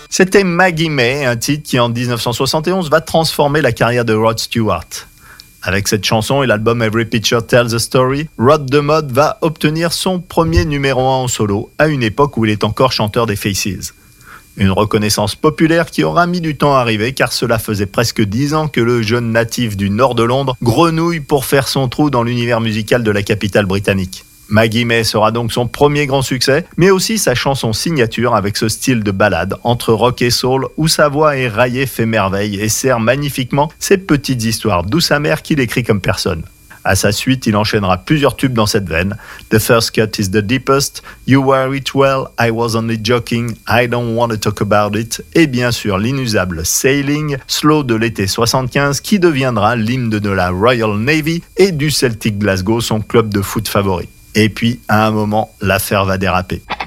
C'était Maggie May, un titre qui en 1971 va transformer la carrière de Rod Stewart. Avec cette chanson et l'album Every Picture Tells a Story, Rod DeMott va obtenir son premier numéro 1 en solo, à une époque où il est encore chanteur des Faces. Une reconnaissance populaire qui aura mis du temps à arriver car cela faisait presque 10 ans que le jeune natif du nord de Londres grenouille pour faire son trou dans l'univers musical de la capitale britannique. Maggie May sera donc son premier grand succès, mais aussi sa chanson signature avec ce style de ballade entre rock et soul où sa voix éraillée fait merveille et sert magnifiquement ces petites histoires douces amères qu'il écrit comme personne. À sa suite, il enchaînera plusieurs tubes dans cette veine. The First Cut is the Deepest, You Wear It Well, I Was Only Joking, I Don't Want to Talk About It, et bien sûr l'inusable Sailing, slow de l'été 75, qui deviendra l'hymne de la Royal Navy et du Celtic Glasgow, son club de foot favori. Et puis, à un moment, l'affaire va déraper.